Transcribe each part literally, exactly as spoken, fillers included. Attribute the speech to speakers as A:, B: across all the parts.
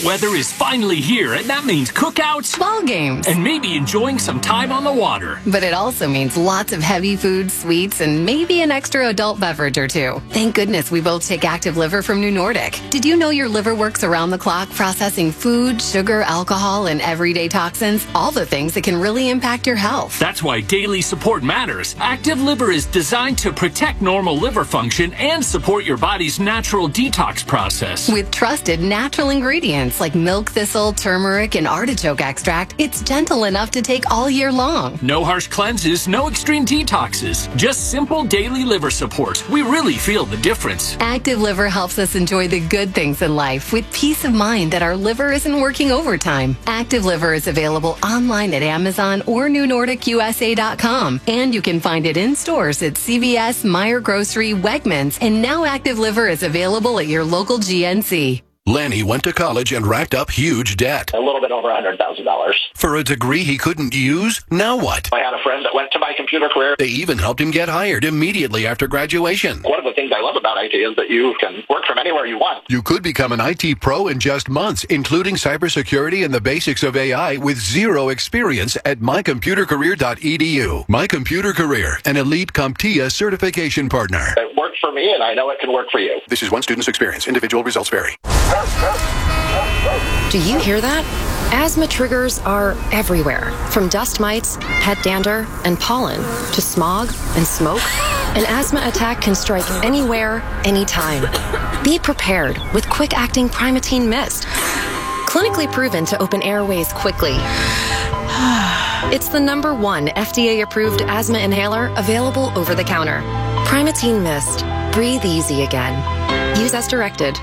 A: Weather is finally here, and that means cookouts,
B: ball games,
A: and maybe enjoying some time on the water.
B: But it also means lots of heavy food, sweets, and maybe an extra adult beverage or two. Thank goodness we both take Active Liver from New Nordic. Did you know your liver works around the clock processing food, sugar, alcohol, and everyday toxins? All the things that can really impact your health.
A: That's why daily support matters. Active Liver is designed to protect normal liver function and support your body's natural detox process.
B: With trusted natural ingredients like milk thistle, turmeric, and artichoke extract, it's gentle enough to take all year long.
A: No harsh cleanses, no extreme detoxes, just simple daily liver support. We really feel the difference.
B: Active Liver helps us enjoy the good things in life with peace of mind that our liver isn't working overtime. Active Liver is available online at Amazon or new nordic u s a dot com, and you can find it in stores at C V S, Meijer Grocery, Wegmans, and now Active Liver is available at your local G N C.
C: Lanny went to college and racked up huge debt.
D: A little bit over one hundred thousand dollars.
C: For a degree he couldn't use? Now what?
D: I had a friend that went to my computer career.
C: They even helped him get hired immediately after graduation.
D: One of the things I love about I T is that you can work from anywhere you want.
C: You could become an I T pro in just months, including cybersecurity and the basics of A I with zero experience at my computer career dot e d u. My Computer Career, an elite CompTIA certification partner.
D: It worked for me, and I know it can work for you.
C: This is one student's experience. Individual results vary.
E: Do you hear that? Asthma triggers are everywhere, from dust mites, pet dander, and pollen, to smog and smoke. An asthma attack can strike anywhere, anytime. Be prepared with quick-acting Primatene Mist. Clinically proven to open airways quickly. It's the number one F D A-approved asthma inhaler available over the counter. Primatene Mist. Breathe easy again. Use as directed.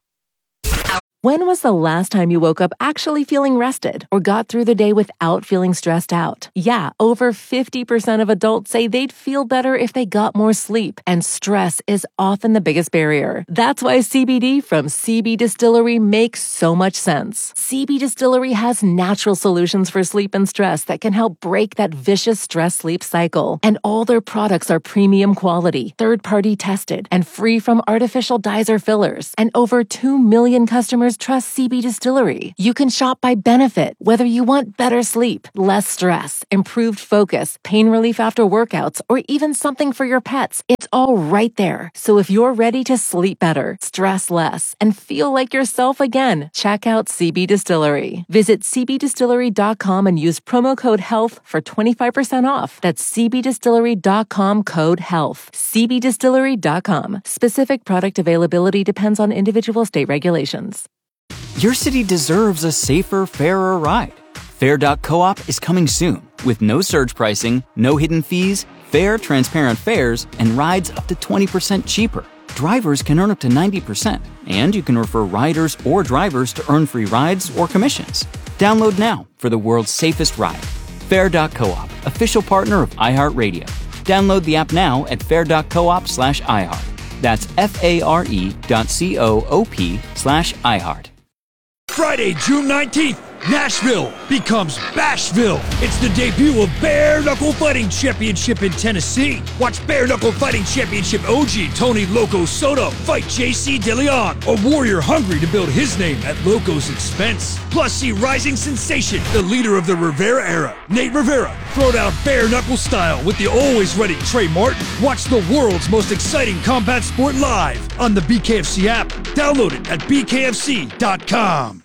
F: When was the last time you woke up actually feeling rested or got through the day without feeling stressed out? Yeah, over fifty percent of adults say they'd feel better if they got more sleep, and stress is often the biggest barrier. That's why C B D from C B Distillery makes so much sense. C B Distillery has natural solutions for sleep and stress that can help break that vicious stress-sleep cycle. And all their products are premium quality, third-party tested, and free from artificial dyes or fillers. And over two million customers trust C B Distillery. You can shop by benefit, whether you want better sleep, less stress, improved focus, pain relief after workouts, or even something for your pets. It's all right there. So if you're ready to sleep better, stress less, and feel like yourself again, check out C B Distillery. Visit c b distillery dot com and use promo code HEALTH for twenty-five percent off. That's c b distillery dot com code HEALTH. c b distillery dot com. Specific product availability depends on individual state regulations.
G: Your city deserves a safer, fairer ride. Fair dot coop is coming soon with no surge pricing, no hidden fees, fair, transparent fares, and rides up to twenty percent cheaper. Drivers can earn up to ninety percent, and you can refer riders or drivers to earn free rides or commissions. Download now for the world's safest ride. Fair dot coop, official partner of iHeartRadio. Download the app now at fair dot coop slash iHeart. That's F-A-R-E dot C-O-O-P slash iHeart.
H: Friday, June nineteenth, Nashville becomes Bashville. It's the debut of Bare Knuckle Fighting Championship in Tennessee. Watch Bare Knuckle Fighting Championship O G Tony Loco Soto fight J C DeLeon, a warrior hungry to build his name at Loco's expense. Plus, see rising sensation, the leader of the Rivera era, Nate Rivera, throw down bare knuckle style with the always ready Trey Martin. Watch the world's most exciting combat sport live on the B K F C app. Download it at b k f c dot com.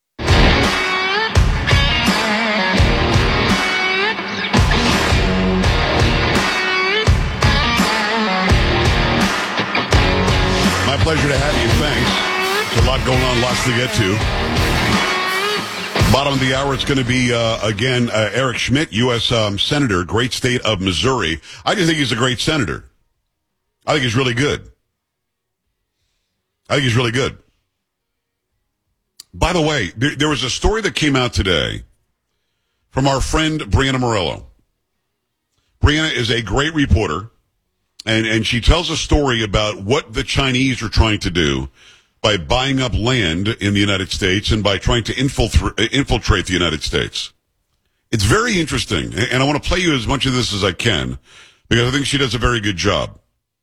I: My pleasure to have you. Thanks. There's a lot going on, lots to get to. Bottom of the hour, it's going to be, uh, again, uh, Eric Schmidt, U S Um, Senator, great state of Missouri. I just think he's a great senator. I think he's really good. I think he's really good. By the way, there, there was a story that came out today from our friend Brianna Morello. Brianna is a great reporter. And and she tells a story about what the Chinese are trying to do by buying up land in the United States and by trying to infiltrate, infiltrate the United States. It's very interesting, and I want to play you as much of this as I can because I think she does a very good job.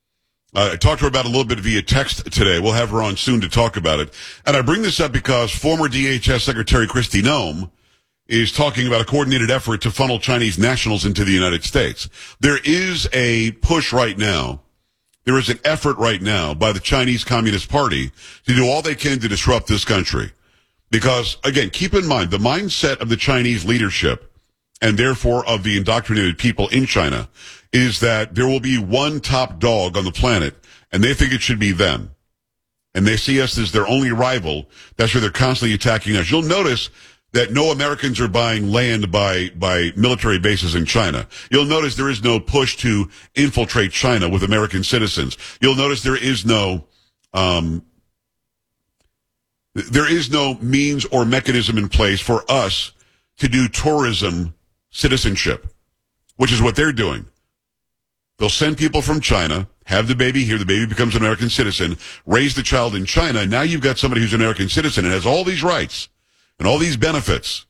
I: Uh, I talked to her about it a little bit via text today. We'll have her on soon to talk about it. And I bring this up because former D H S Secretary Kristi Noem is talking about a coordinated effort to funnel Chinese nationals into the United States. There is a push right now. There is an effort right now by the Chinese Communist Party to do all they can to disrupt this country. Because, again, keep in mind, the mindset of the Chinese leadership, and therefore of the indoctrinated people in China, is that there will be one top dog on the planet, and they think it should be them. And they see us as their only rival. That's why they're constantly attacking us. You'll notice that no Americans are buying land by, by military bases in China. You'll notice there is no push to infiltrate China with American citizens. You'll notice there is no, um, there is no means or mechanism in place for us to do tourism citizenship, which is what they're doing. They'll send people from China, have the baby here, the baby becomes an American citizen, raise the child in China, and now you've got somebody who's an American citizen and has all these rights and all these benefits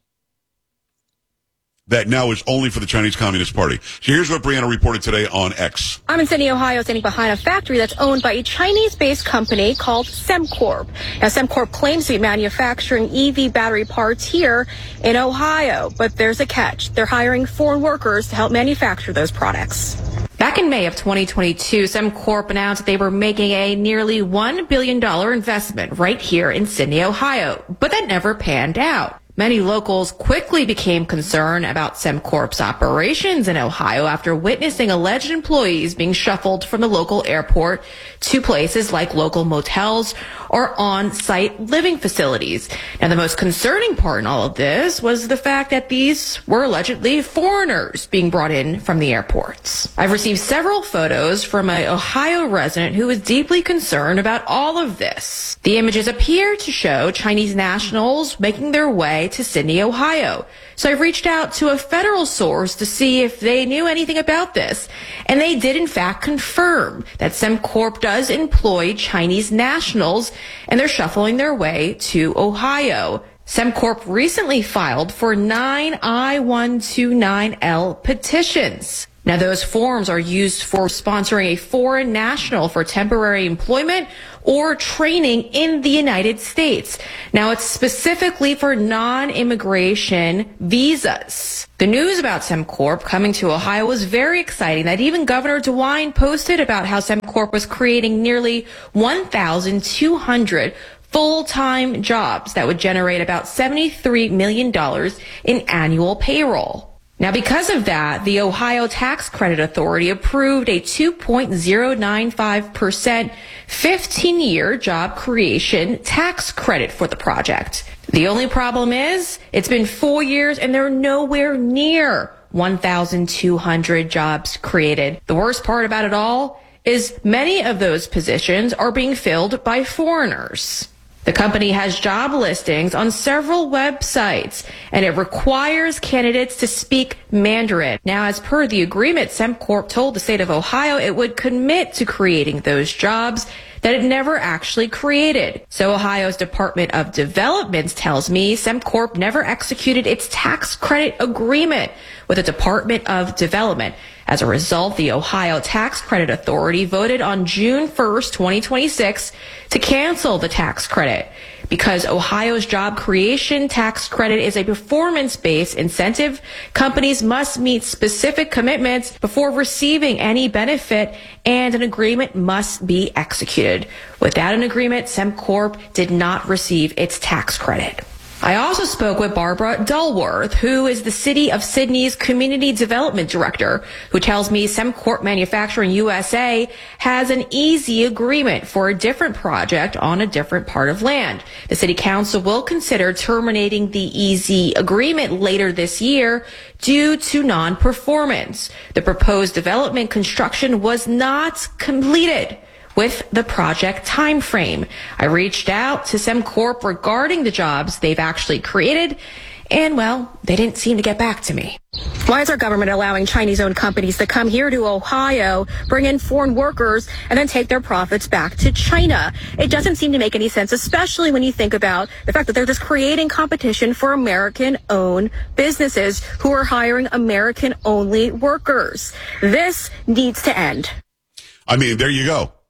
I: that now is only for the Chinese Communist Party. So here's what Brianna reported today on X.
J: I'm in Sydney, Ohio, standing behind a factory that's owned by a Chinese-based company called SemCorp. Now, SemCorp claims to be manufacturing E V battery parts here in Ohio, but there's a catch. They're hiring foreign workers to help manufacture those products. Back in May of twenty twenty-two, SemCorp announced that they were making a nearly one billion dollars investment right here in Sydney, Ohio, but that never panned out. Many locals quickly became concerned about SemCorp's operations in Ohio after witnessing alleged employees being shuffled from the local airport to places like local motels or on-site living facilities. Now, the most concerning part in all of this was the fact that these were allegedly foreigners being brought in from the airports. I've received several photos from an Ohio resident who is deeply concerned about all of this. The images appear to show Chinese nationals making their way to Sydney, Ohio. So I've reached out to a federal source to see if they knew anything about this. And they did in fact confirm that SemCorp does employ Chinese nationals and they're shuffling their way to Ohio. SemCorp recently filed for nine I one twenty-nine L petitions. Now, those forms are used for sponsoring a foreign national for temporary employment or training in the United States. Now, it's specifically for non-immigration visas. The news about SemCorp coming to Ohio was very exciting that even Governor DeWine posted about how SemCorp was creating nearly one thousand two hundred full-time jobs that would generate about seventy-three million dollars in annual payroll. Now, because of that, the Ohio Tax Credit Authority approved a two point zero nine five percent fifteen-year job creation tax credit for the project. The only problem is it's been four years and they're nowhere near one thousand two hundred jobs created. The worst part about it all is many of those positions are being filled by foreigners. The company has job listings on several websites, and it requires candidates to speak Mandarin. Now, as per the agreement, SemCorp told the state of Ohio it would commit to creating those jobs that it never actually created. So Ohio's Department of Development tells me SemCorp never executed its tax credit agreement with the Department of Development. As a result, the Ohio Tax Credit Authority voted on June first, twenty twenty-six to cancel the tax credit. Because Ohio's job creation tax credit is a performance-based incentive, companies must meet specific commitments before receiving any benefit, and an agreement must be executed. Without an agreement, SemCorp did not receive its tax credit. I also spoke with Barbara Dulworth, who is the City of Sydney's Community Development Director, who tells me SemCorp Manufacturing U S A has an easy agreement for a different project on a different part of land. The City Council will consider terminating the easy agreement later this year due to non-performance. The proposed development construction was not completed with the project time frame. I reached out to SemCorp regarding the jobs they've actually created, and, well, they didn't seem to get back to me. Why is our government allowing Chinese-owned companies to come here to Ohio, bring in foreign workers, and then take their profits back to China? It doesn't seem to make any sense, especially when you think about the fact that they're just creating competition for American-owned businesses who are hiring American-only workers. This needs to end.
I: I mean, there you go.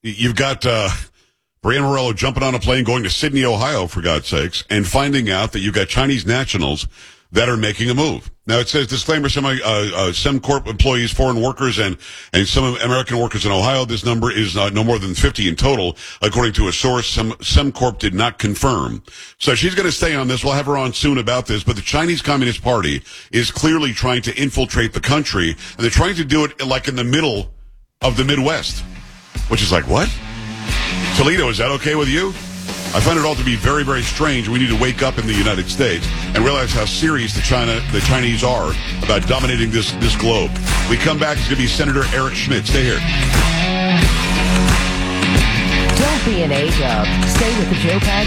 I: You've got uh, Brianna Morello jumping on a plane going to Sydney, Ohio, for God's sakes, and finding out that you've got Chinese nationals that are making a move. Now, it says, disclaimer, some uh, uh, SemCorp employees, foreign workers, and, and some American workers in Ohio. This number is uh, no more than fifty in total, according to a source some SemCorp did not confirm. So she's going to stay on this. We'll have her on soon about this. But the Chinese Communist Party is clearly trying to infiltrate the country, and they're trying to do it like in the middle of the Midwest, which is like, what? Toledo, is that okay with you? I find it all to be very, very strange. We need to wake up in the United States and realize how serious the China, the Chinese are about dominating this, this globe. We come back, it's going to be Senator Eric Schmidt. Stay here.
K: Don't be an A-dub. Stay with the Joe Pags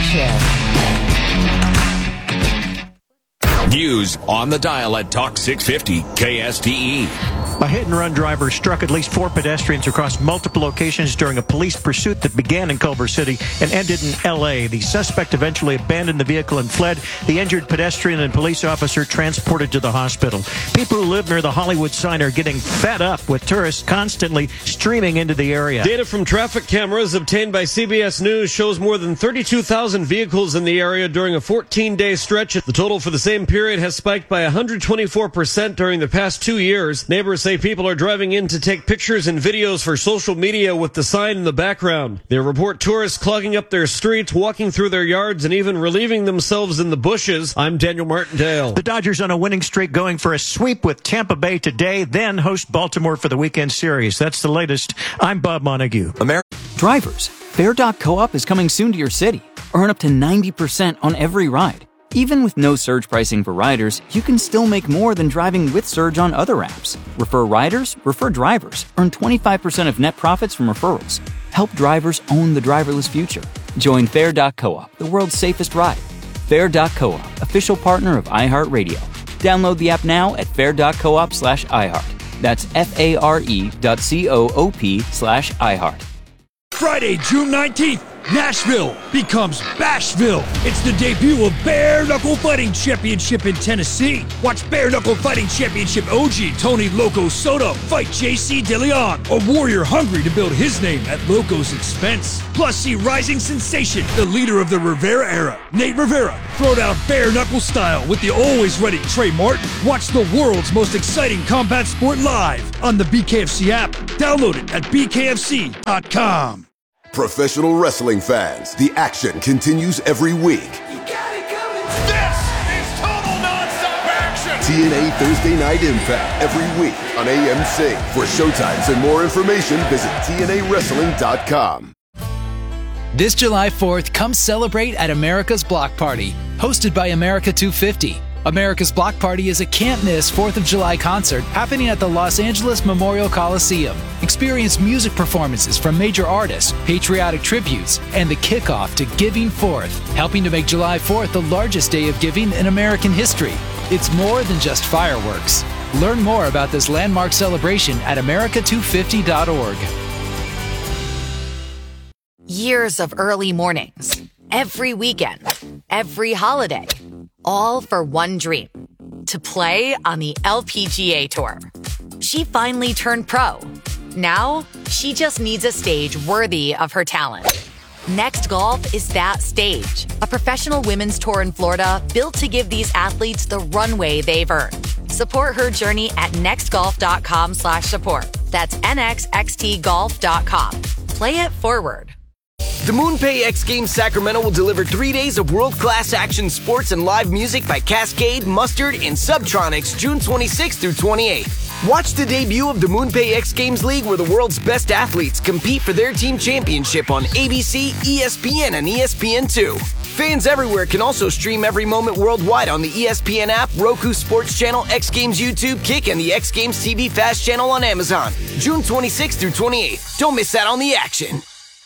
K: Show.
L: News on the dial at Talk six fifty K S T E.
M: A hit-and-run driver struck at least four pedestrians across multiple locations during a police pursuit that began in Culver City and ended in L A. The suspect eventually abandoned the vehicle and fled. The injured pedestrian and police officer transported to the hospital. People who live near the Hollywood sign are getting fed up with tourists constantly streaming into the area.
N: Data from traffic cameras obtained by C B S News shows more than thirty-two thousand vehicles in the area during a fourteen-day stretch. The total for the same period has spiked by one hundred twenty-four percent during the past two years. Neighbors say people are driving in to take pictures and videos for social media with the sign in the background. They report tourists clogging up their streets, walking through their yards, and even relieving themselves in the bushes. I'm Daniel Martindale.
M: The Dodgers on a winning streak, going for a sweep with Tampa Bay today, then host Baltimore for the weekend series. That's the latest. I'm Bob Montague.
G: Amer- Drivers, Fair dot co-op is coming soon to your city. Earn up to ninety percent on every ride. Even with no surge pricing for riders, you can still make more than driving with surge on other apps. Refer riders, refer drivers. Earn twenty-five percent of net profits from referrals. Help drivers own the driverless future. Join Fair dot co-op, the world's safest ride. Fair dot co-op, official partner of iHeartRadio. Download the app now at fair dot coop slash iHeart. That's F-A-R-E dot C-O-O-P slash iHeart.
H: Friday, June nineteenth, Nashville becomes Bashville. It's the debut of Bare Knuckle Fighting Championship in Tennessee. Watch Bare Knuckle Fighting Championship O G Tony Loco Soto fight J C DeLeon, a warrior hungry to build his name at Loco's expense. Plus, see rising sensation, the leader of the Rivera era, Nate Rivera, throw down bare knuckle style with the always ready Trey Martin. Watch the world's most exciting combat sport live on the B K F C app. Download it at B K F C dot com.
O: Professional wrestling fans, the action continues every week.
P: You got it coming. This is total nonstop action.
O: T N A Thursday Night Impact every week on A M C. For showtimes and more information, visit T N A wrestling dot com.
Q: This July fourth, come celebrate at America's Block Party, hosted by America two fifty. America's Block Party is a can't-miss fourth of July concert happening at the Los Angeles Memorial Coliseum. Experience music performances from major artists, patriotic tributes, and the kickoff to Giving Fourth, helping to make July fourth the largest day of giving in American history. It's more than just fireworks. Learn more about this landmark celebration at America two fifty dot org.
R: Years of early mornings, every weekend, every holiday, all for one dream, to play on the L P G A Tour. She finally turned pro. Now, she just needs a stage worthy of her talent. Next Golf is that stage, a professional women's tour in Florida built to give these athletes the runway they've earned. Support her journey at nextgolf.com slash support. That's N X X T golf dot com. Play it forward.
S: The MoonPay X Games Sacramento will deliver three days of world-class action sports and live music by Cascade, Mustard, and Subtronics June twenty-sixth through twenty-eighth. Watch the debut of the MoonPay X Games League, where the world's best athletes compete for their team championship on A B C, E S P N, and E S P N two. Fans everywhere can also stream every moment worldwide on the E S P N app, Roku Sports Channel, X Games YouTube, Kick, and the X Games T V Fast Channel on Amazon. June twenty-sixth through twenty-eighth. Don't miss out on the action.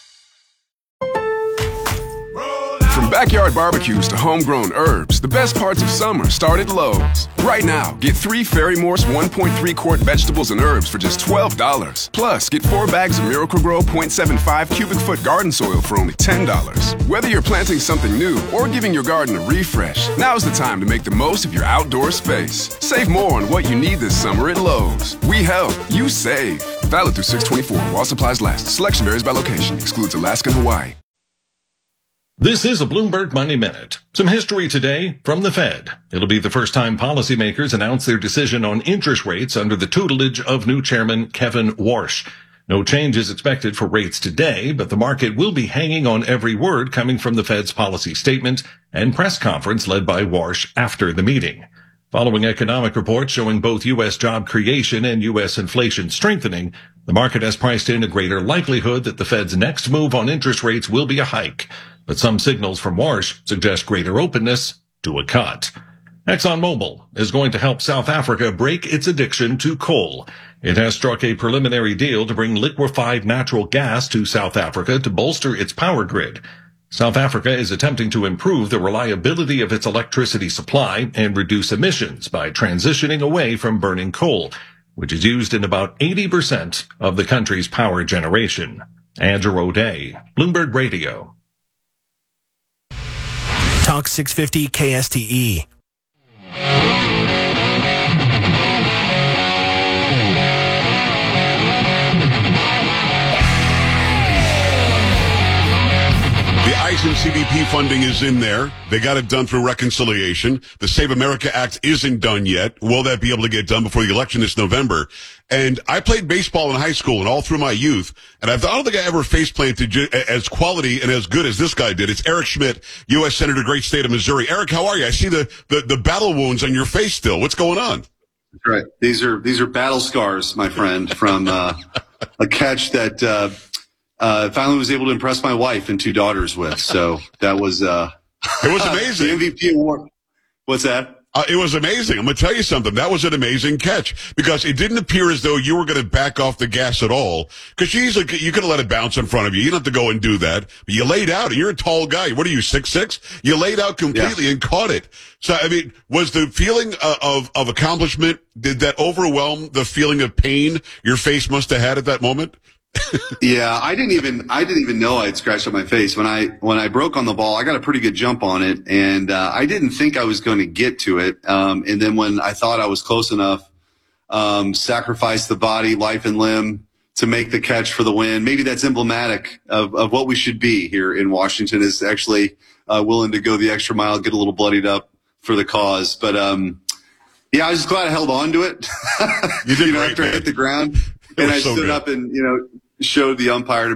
T: From backyard barbecues to homegrown herbs, the best parts of summer start at Lowe's. Right now, get three Ferry Morse one point three quart vegetables and herbs for just twelve dollars. Plus, get four bags of Miracle-Gro zero point seven five cubic foot garden soil for only ten dollars. Whether you're planting something new or giving your garden a refresh, now's the time to make the most of your outdoor space. Save more on what you need this summer at Lowe's. We help, you save. Valid through six twenty-four while supplies last. Selection varies by location. Excludes Alaska and Hawaii.
U: This is a Bloomberg Money Minute. Some history today from the Fed. It'll be the first time policymakers announce their decision on interest rates under the tutelage of new chairman Kevin Warsh. No change is expected for rates today, but the market will be hanging on every word coming from the Fed's policy statement and press conference led by Warsh after the meeting. Following economic reports showing both U S job creation and U S inflation strengthening, the market has priced in a greater likelihood that the Fed's next move on interest rates will be a hike. But some signals from Warsh suggest greater openness to a cut. ExxonMobil is going to help South Africa break its addiction to coal. It has struck a preliminary deal to bring liquefied natural gas to South Africa to bolster its power grid. South Africa is attempting to improve the reliability of its electricity supply and reduce emissions by transitioning away from burning coal, which is used in about eighty percent of the country's power generation. Andrew O'Day, Bloomberg Radio.
V: Talk six fifty K S T E.
I: The ICE and C B P funding is in there. They got it done through reconciliation. The Save America Act isn't done yet. Will that be able to get done before the election this November? And I played baseball in high school and all through my youth, and I don't think I ever face planted as quality and as good as this guy did. It's Eric Schmidt, U S Senator, great state of Missouri. Eric, how are you? I see the, the, the battle wounds on your face still. What's going on?
W: That's right. These are these are battle scars, my friend, from uh, a catch that uh, uh, finally was able to impress my wife and two daughters with. So that was uh,
I: it was amazing.
W: The M V P award. What's that?
I: Uh, it was amazing. I'm going to tell you something. That was an amazing catch because it didn't appear as though you were going to back off the gas at all. Because you could have let it bounce in front of you. You don't have to go and do that. But you laid out. You're a tall guy. What are you, six six? You laid out completely yeah. and caught it. So, I mean, was the feeling uh, of, of accomplishment, did that overwhelm the feeling of pain your face must have had at that moment?
W: Yeah, I didn't even I didn't even know I had scratched up my face when I when I broke on the ball. I got a pretty good jump on it, and uh, I didn't think I was going to get to it. Um, and then when I thought I was close enough, um, sacrificed the body, life and limb to make the catch for the win. Maybe that's emblematic of, of what we should be here in Washington, is actually uh, willing to go the extra mile, get a little bloodied up for the cause. But um, yeah, I was just glad I held on to it.
I: You did
W: you know,
I: great,
W: after
I: man.
W: I hit the ground, and I
I: so
W: stood
I: good.
W: up and you know. showed the umpire to